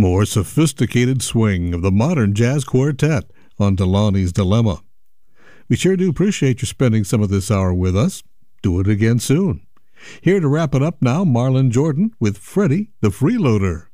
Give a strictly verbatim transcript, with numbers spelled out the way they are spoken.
more sophisticated swing of the modern jazz quartet on Delaney's Dilemma. We sure do appreciate you spending some of this hour with us. Do it again soon. Here to wrap it up now, Marlon Jordan with Freddie the Freeloader.